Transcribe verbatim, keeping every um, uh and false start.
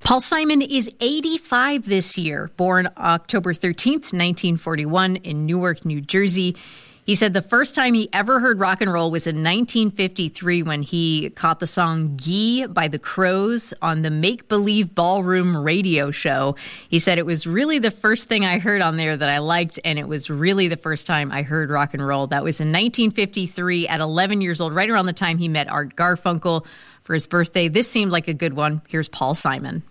Paul Simon is eighty-five this year, born October thirteenth, nineteen forty-one in Newark, New Jersey. He said the first time he ever heard rock and roll was in nineteen fifty-three when he caught the song Gee by the Crows on the Make Believe Ballroom radio show. He said it was really the first thing I heard on there that I liked, and it was really the first time I heard rock and roll. That was in nineteen fifty-three at eleven years old, right around the time he met Art Garfunkel for his birthday. This seemed like a good one. Here's Paul Simon.